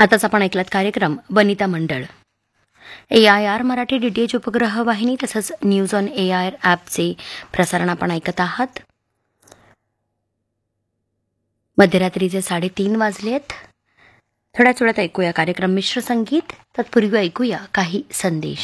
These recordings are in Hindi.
आताच आपण ऐकलात कार्यक्रम वनिता मंडळ. AIR मराठी DTH उपग्रह वाहिनी तसंच न्यूज ऑन AIR ॲपचे प्रसारण आपण ऐकत आहात. मध्यरात्रीचे 3:30 वाजलेत. थोड्याच वेळात ऐकूया कार्यक्रम मिश्र संगीत. तत्पूर्वी ऐकूया काही संदेश.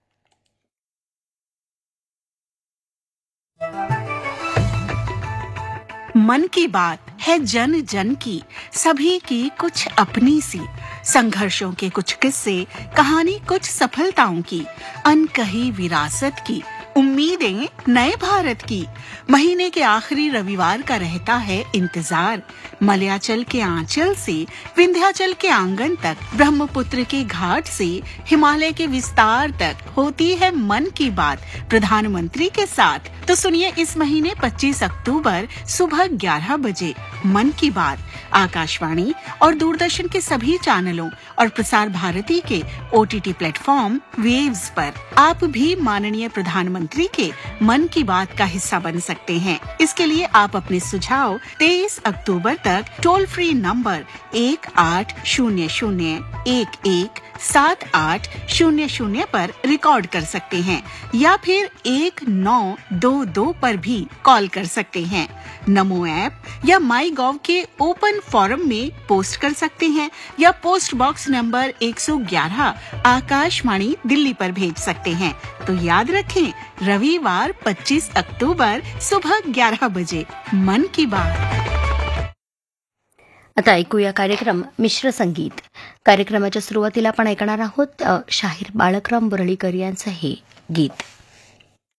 मन की बात है जन जन की, सभी की कुछ अपनी सी, संघर्षों के कुछ किस्से, कहानी कुछ सफलताओं की, अनकही विरासत की, उम्मीदें नए भारत की. महीने के आखिरी रविवार का रहता है इंतजार. मलयाचल के आंचल से विंध्याचल के आंगन तक, ब्रह्मपुत्र के घाट से हिमालय के विस्तार तक होती है मन की बात प्रधानमंत्री के साथ. तो सुनिए इस महीने 25 अक्टूबर सुबह 11 बजे मन की बात आकाशवाणी और दूरदर्शन के सभी चैनलों और प्रसार भारती के OTT प्लेटफॉर्म वेव्स पर. आप भी माननीय प्रधानमंत्री के मन की बात का हिस्सा बन सकते हैं. इसके लिए आप अपने सुझाव 23 अक्टूबर तक टोल फ्री नंबर 1800117800 पर रिकॉर्ड कर सकते हैं या फिर 1922 पर भी कॉल कर सकते हैं. नमो ऐप या MyGov के ओपन फोरम में पोस्ट कर सकते हैं या post box number 111 Akashvani Delhi पर भेज सकते हैं. तो याद रखें, रविवार 25 अक्टूबर सुबह 11 बजे मन की बात. आता ऐकूया कार्यक्रम मिश्र संगीत. कार्यक्रमाच्या सुरुवातीला आपण ऐकणार आहोत शाहीर बाळकराम वरळीकर यांचं हे गीत.